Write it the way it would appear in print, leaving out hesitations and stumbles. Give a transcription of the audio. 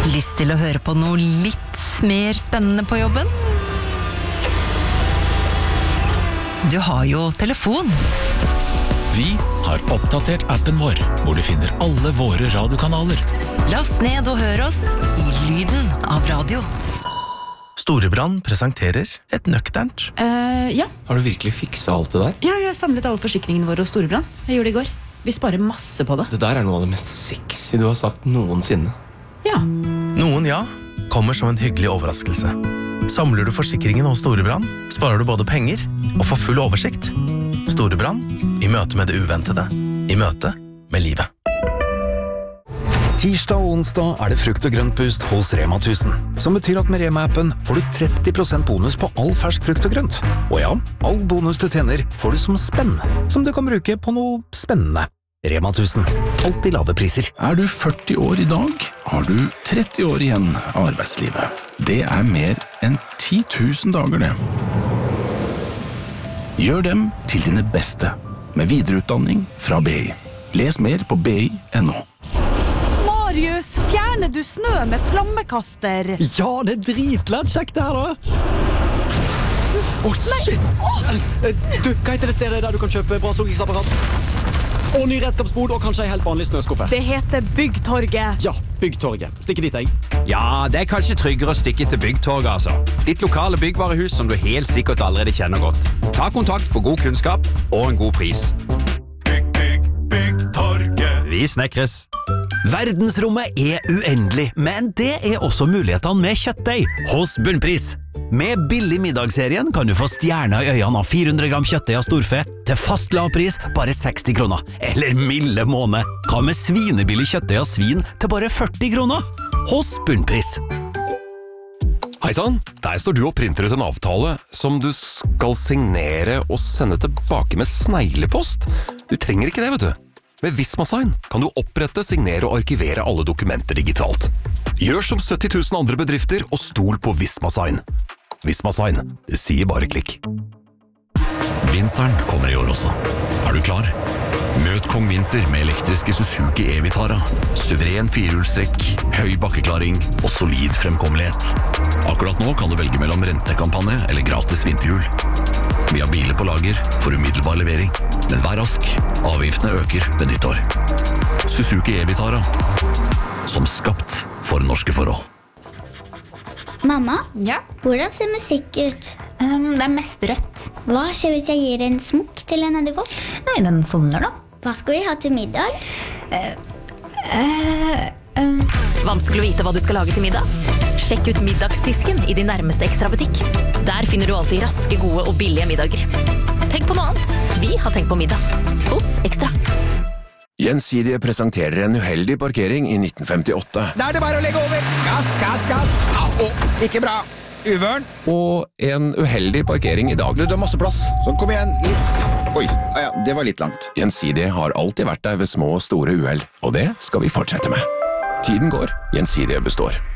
Lyst til å høre på noe litt mer spennende på jobben? Du har jo telefon. Vi har oppdatert appen vår, hvor du finner alle våre radiokanaler. Last ned og hør oss i lyden av radio. Storebrand presenterer et nøkternt. Ja. Har du virkelig fikset alt det der? Ja, jeg har samlet alle forsikringene våre hos Storebrand. Jeg gjorde det i går. Vi sparer masse på det. Det der er noe av det mest sexy du har sagt noensinne. Ja. Noen ja, kommer som en hyggelig overraskelse. Samler du forsikringen hos Storebrand, sparer du både penger og får full oversikt. Storebrand, i møte med det uventede. I møte med livet. Tirsdag og onsdag er det frukt og grønt boost hos Rema 1000, som betyr at med Rema-appen får du 30% bonus på all fersk frukt og grønt. Og ja, all bonus du tjener får du som spenn, som du kan bruke på noe spennende. Rema 1000, alltid lave priser. Er du 40 år i dag, har du 30 år igjen av arbeidslivet. Det er mer enn 10 000 dager det. Gjør dem til dine beste, med videreutdanning fra BI. Les mer på BI.no. Marius, fjerner du snø med flammekaster? Ja, det er dritlett kjekt det her da. Shit! Du, hva heter det stedet der du kan kjøpe bra soggingsapparat? Og ny redskapsbod og kanskje en helt vanlig snøskuffe. Det heter Byggtorget. Ja, Byggtorget. Stikker dit, jeg. Ja, det er kanskje tryggere å stikke til Byggtorget, altså. Ditt lokale byggvarehus som du helt sikkert allerede kjenner godt. Ta kontakt for god kunnskap og en god pris. Byggtorget. Vi snekres. Verdensrommet er uendelig, men det er også mulighetene med kjøttdeig hos Bunnpris. Med billig middagsserien kan du få stjerner i øynene av 400 gram kjøttdeig av storfe til fast lavpris bare 60 kroner. Eller milde måned. Hva med svinebillig kjøttdeig av svin til bare 40 kroner? Hos Bunnpris. Heisann, der står du og printer ut en avtale som du skal signere og sende tilbake med sneglepost. Du trenger ikke det, vet du. Med Vismasign kan du opprette, signere og arkivere alle dokumenter digitalt. Gjør som 70 000 andre bedrifter og stol på Vismasign. Vismasign, det sier bare klikk. Vinteren kommer i år også. Er du klar? Møt Kong Vinter med elektriske Suzuki E-Vitara. Suveren firehjulstrekk, høy bakkeklaring og solid fremkommelighet. Akkurat nå kan du velge mellom rentekampanje eller gratis vinterhjul. Vi har biler på lager for umiddelbar levering, men vær rask, avgiftene øker ved nyttår. Suzuki E-Vitara, som skapt for norske forhold. Mamma, ja? Hvordan ser musikk ut? Det er mest rødt. Hva skjer hvis jeg gir en smokk til en edderkopp? Nei, den sovner da. Hva skal vi ha til middag? Vanskelig å vite hva du skal lage til middag? Sjekk ut middagsdisken i din nærmeste Extra-butikk. Der finner du alltid raske, gode og billige middager. Tenk på noe annet. Vi har tenkt på middag. Hos Extra. Gjensidige presenterer en uheldig parkering i 1958. Da er det bare å legge over. Gass, gass, gass. Au, ikke bra. Uvørn. Og en uheldig parkering i dag. Du har masse plass, så kom igjen. Oi, ja, det var litt langt. Gjensidige har alltid vært der ved små og store uheld, og det skal vi fortsette med. Tiden går, Gjensidige består.